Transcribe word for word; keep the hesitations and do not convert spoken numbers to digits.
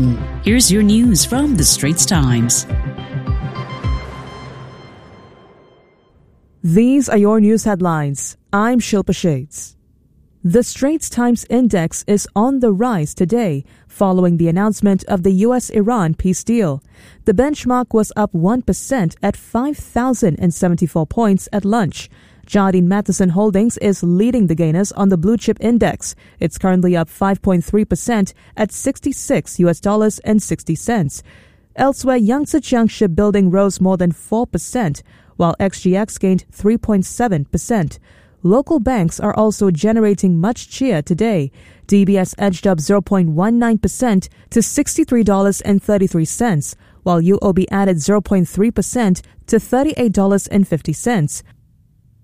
Here's your news from the Straits Times. These are your news headlines. I'm Shilpa Shades. The Straits Times Index is on the rise today following the announcement of the U S Iran peace deal. The benchmark was up one percent at five thousand seventy-four points at lunch. Jardine Matheson Holdings is leading the gainers on the blue chip index. It's currently up five point three percent at sixty-six U S dollars and sixty cents. Elsewhere, Yangtze Shipbuilding rose more than four percent, while X G X gained three point seven percent. Local banks are also generating much cheer today. D B S edged up zero point one nine percent to sixty-three dollars and thirty-three cents, while U O B added zero point three percent to thirty-eight dollars and fifty cents.